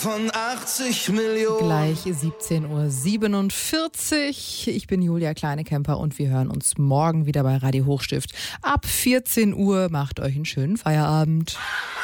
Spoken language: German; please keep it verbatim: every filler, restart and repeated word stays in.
Von achtzig Millionen. Gleich siebzehn Uhr siebenundvierzig. Ich bin Julia Kleinekemper und wir hören uns morgen wieder bei Radio Hochstift. Ab vierzehn Uhr macht euch einen schönen Feierabend.